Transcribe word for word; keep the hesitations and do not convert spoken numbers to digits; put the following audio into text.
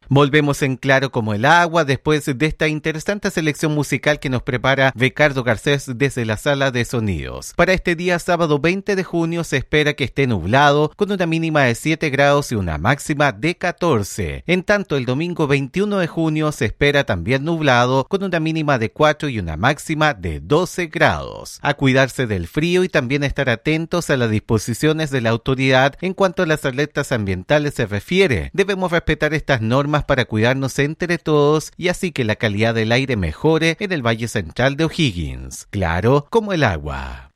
Volvemos en claro como el agua después de esta interesante selección musical que nos prepara Ricardo Garcés desde la sala de sonidos. Para este día sábado veinte de junio se espera que esté nublado con una mínima de siete grados y una máxima de catorce. En tanto el domingo veintiuno de junio se espera también nublado con una mínima de cuatro y una máxima de doce grados. A cuidarse del frío y también estar atentos a las disposiciones de la autoridad en cuanto a las alertas ambientales se refiere. Debemos respetar estas normas para cuidarnos entre todos y así que la calidad del aire mejore en el Valle Central de O'Higgins. Claro como el agua.